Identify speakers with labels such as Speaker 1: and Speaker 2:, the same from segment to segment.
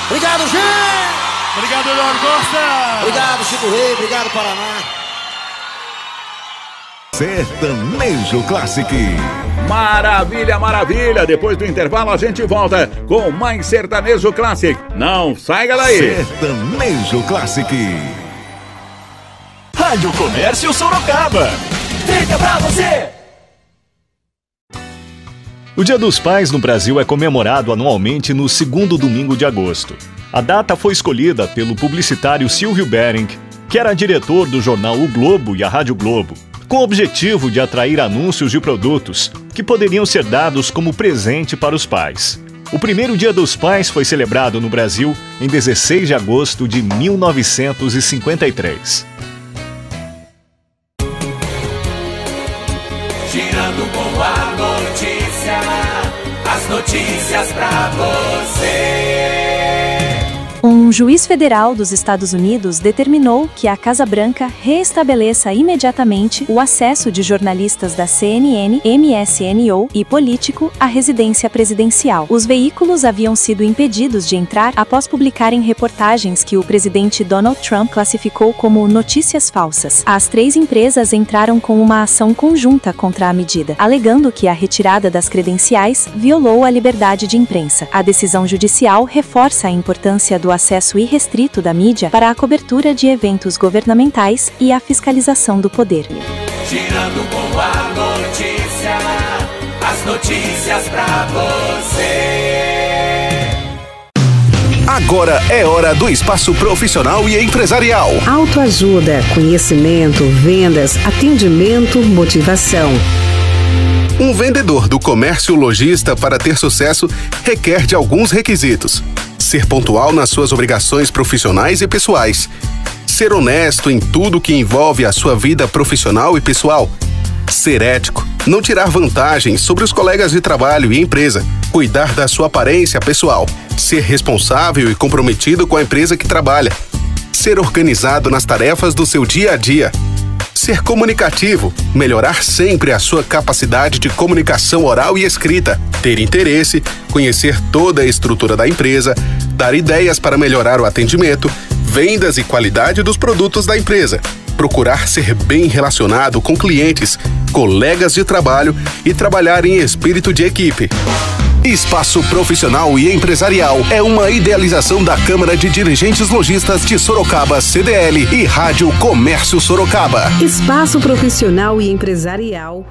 Speaker 1: Obrigado, gente!
Speaker 2: Obrigado, Eduardo Costa!
Speaker 1: Obrigado, Chico Rei, obrigado, Paraná.
Speaker 3: Sertanejo Classic.
Speaker 4: Maravilha, maravilha! Depois do intervalo a gente volta com mais Sertanejo Classic. Não saia daí!
Speaker 3: Sertanejo Classic.
Speaker 5: Rádio Comércio Sorocaba. Fica pra você!
Speaker 6: O Dia dos Pais no Brasil é comemorado anualmente no segundo domingo de agosto. A data foi escolhida pelo publicitário Silvio Bering, que era diretor do jornal O Globo e a Rádio Globo, com o objetivo de atrair anúncios de produtos que poderiam ser dados como presente para os pais. O primeiro Dia dos Pais foi celebrado no Brasil em 16 de agosto de 1953.
Speaker 5: Girando com a notícia, as notícias pra você.
Speaker 7: Um juiz federal dos Estados Unidos determinou que a Casa Branca reestabeleça imediatamente o acesso de jornalistas da CNN, MSNBC e Político à residência presidencial. Os veículos haviam sido impedidos de entrar após publicarem reportagens que o presidente Donald Trump classificou como notícias falsas. As 3 empresas entraram com uma ação conjunta contra a medida, alegando que a retirada das credenciais violou a liberdade de imprensa. A decisão judicial reforça a importância do acesso irrestrito da mídia para a cobertura de eventos governamentais e a fiscalização do poder.
Speaker 5: Girando com a notícia, as notícias pra você.
Speaker 3: Agora é hora do espaço profissional e empresarial.
Speaker 8: Autoajuda, conhecimento, vendas, atendimento, motivação.
Speaker 3: Um vendedor do comércio lojista, para ter sucesso, requer de alguns requisitos: ser pontual nas suas obrigações profissionais e pessoais, ser honesto em tudo que envolve a sua vida profissional e pessoal, ser ético, não tirar vantagem sobre os colegas de trabalho e empresa, cuidar da sua aparência pessoal, ser responsável e comprometido com a empresa que trabalha, ser organizado nas tarefas do seu dia a dia, ser comunicativo, melhorar sempre a sua capacidade de comunicação oral e escrita, ter interesse, conhecer toda a estrutura da empresa, dar ideias para melhorar o atendimento, vendas e qualidade dos produtos da empresa, procurar ser bem relacionado com clientes, colegas de trabalho e trabalhar em espírito de equipe. Espaço Profissional e Empresarial é uma idealização da Câmara de Dirigentes Lojistas de Sorocaba, CDL, e Rádio Comércio Sorocaba.
Speaker 8: Espaço Profissional e Empresarial.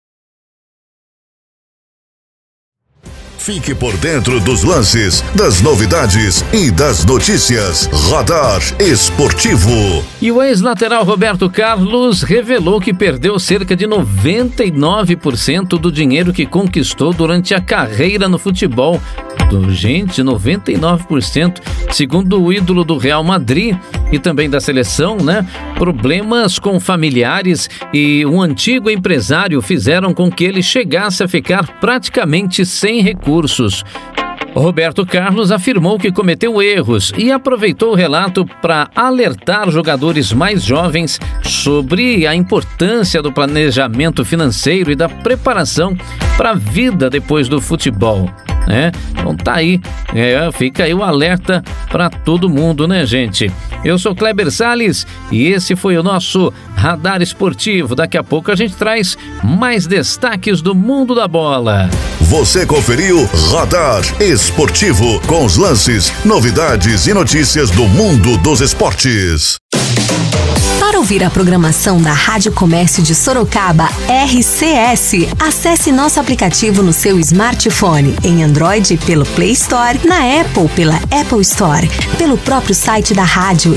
Speaker 3: Fique por dentro dos lances, das novidades e das notícias. Radar Esportivo.
Speaker 9: E o ex-lateral Roberto Carlos revelou que perdeu cerca de 99% do dinheiro que conquistou durante a carreira no futebol. Gente, 99%. Segundo o ídolo do Real Madrid e também da seleção, né? Problemas com familiares e um antigo empresário fizeram com que ele chegasse a ficar praticamente sem recursos. Roberto Carlos afirmou que cometeu erros e aproveitou o relato para alertar jogadores mais jovens sobre a importância do planejamento financeiro e da preparação para a vida depois do futebol. Então tá aí, fica aí o alerta para todo mundo, né, gente? Eu sou Kleber Salles e esse foi o nosso Radar Esportivo. Daqui a pouco a gente traz mais destaques do mundo da bola.
Speaker 3: Você conferiu Radar Esportivo, com os lances, novidades e notícias do mundo dos esportes.
Speaker 10: Para ouvir a programação da Rádio Comércio de Sorocaba, RCS, acesse nosso aplicativo no seu smartphone, em Android pelo Play Store, na Apple pela Apple Store, pelo próprio site da rádio